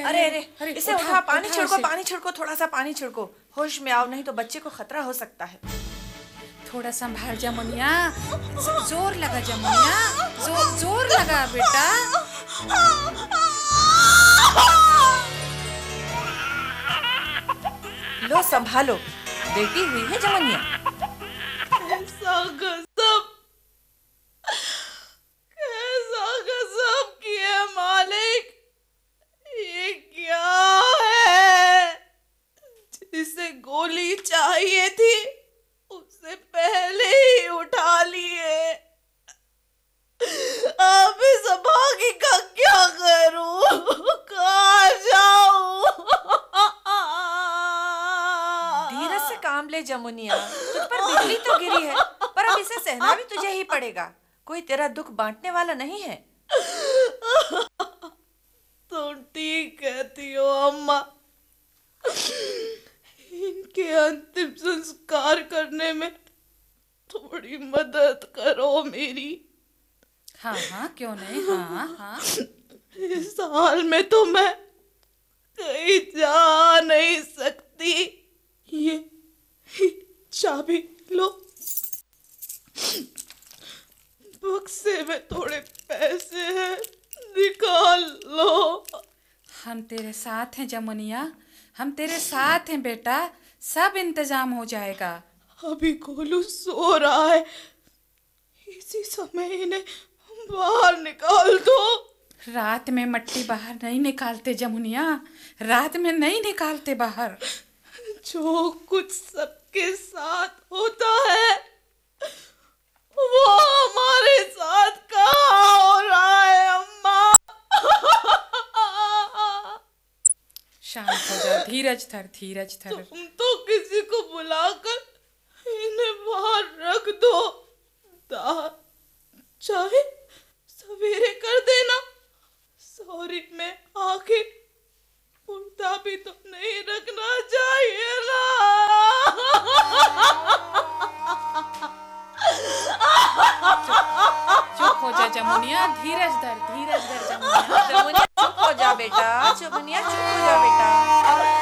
अरे अरे अरे, इसे उठा, उठा, पानी उठा छिड़को, इसे। पानी छिड़को, थोड़ा सा पानी छिड़को। होश में आओ, नहीं तो बच्चे को खतरा हो सकता है। थोड़ा संभाल जा मुनिया, जोर लगा जा मुनिया, जोर लगा बेटा। लो संभालो, बेटी हुई है जमुनिया। कैसा गजब, कैसा गजब किया मालिक। ये क्या है? जिसे गोली चाहिए थी उससे पहले ही उठा लिए। अब इस भागी का क्या करूं? कहाँ जाऊं? धीरज से काम ले जमुनिया, तुझ पर बिजली तो गिरी है, पर अब इसे सहना भी तुझे ही पड़ेगा। कोई तेरा दुख बांटने वाला नहीं है। तुम ठीक कहती हो अम्मा। इनके अंतिम संस्कार करने में थोड़ी मदद करो मेरी। हाँ हाँ, क्यों नहीं, हाँ हाँ। इस हाल में तो मैं कहीं जा नहीं सकती। ये चाबी लो, बक्से में थोड़े पैसे हैं, निकाल लो। हम तेरे साथ हैं जमुनिया, हम तेरे साथ हैं बेटा, सब इंतजाम हो जाएगा। अभी गोलू सो रहा है, इसी समय इन्हें बाहर निकाल दो। रात में मट्टी बाहर नहीं निकालते जमुनिया, रात में नहीं निकालते बाहर। जो कुछ सबके साथ होता है वो हमारे साथ कहाँ हो रहा है अम्मा? शांत हो जा, धीरज धर, धीरज धर। तुम तो किसी को बुलाकर इन्हें बाहर रख दो। चाहे सवेरे कर देना। सॉरी, मैं आखिर मुर्दा भी तो नहीं रखना चाहिए ना। चुप हो जा जमुनिया, धीरज धर जमुनिया। जमुनिया चुप हो जा बेटा, जमुनिया चुप हो जा बेटा।